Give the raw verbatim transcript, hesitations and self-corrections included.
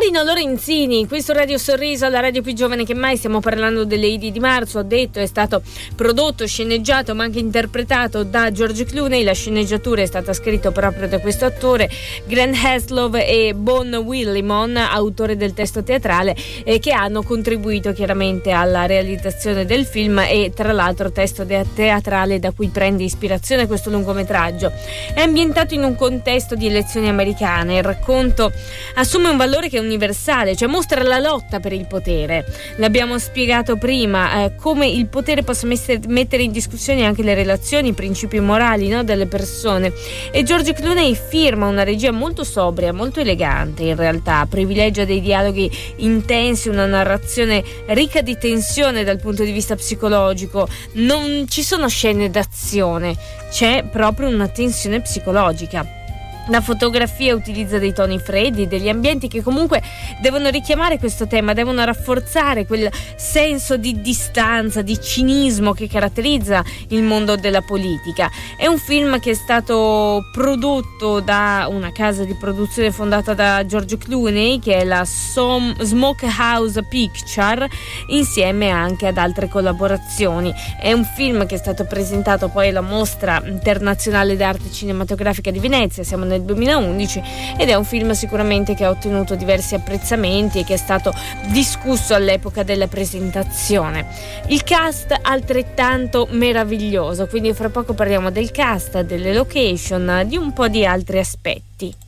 Marino Lorenzini, questo Radio Sorriso, la radio più giovane che mai. Stiamo parlando delle Idi di marzo. Ho detto, è stato prodotto, sceneggiato ma anche interpretato da George Clooney. La sceneggiatura è stata scritta proprio da questo attore, Grant Heslov e Bon Willimon, autore del testo teatrale, eh, che hanno contribuito chiaramente alla realizzazione del film, e tra l'altro testo de- teatrale da cui prende ispirazione questo lungometraggio. È ambientato in un contesto di elezioni americane. Il racconto assume un valore che è universale, cioè mostra la lotta per il potere. L'abbiamo spiegato prima, eh, come il potere possa messer, mettere in discussione anche le relazioni, i principi morali, no, delle persone. E George Clooney firma una regia molto sobria, molto elegante in realtà, privilegia dei dialoghi intensi, una narrazione ricca di tensione dal punto di vista psicologico. Non ci sono scene d'azione, c'è proprio una tensione psicologica. La fotografia utilizza dei toni freddi, degli ambienti che comunque devono richiamare questo tema, devono rafforzare quel senso di distanza, di cinismo che caratterizza il mondo della politica. È un film che è stato prodotto da una casa di produzione fondata da George Clooney, che è la Som- Smokehouse Picture, insieme anche ad altre collaborazioni. È un film che è stato presentato poi alla Mostra Internazionale d'Arte Cinematografica di Venezia, siamo nel duemilaundici, ed è un film sicuramente che ha ottenuto diversi apprezzamenti e che è stato discusso all'epoca della presentazione. Il cast altrettanto meraviglioso, quindi fra poco parliamo del cast, delle location, di un po' di altri aspetti.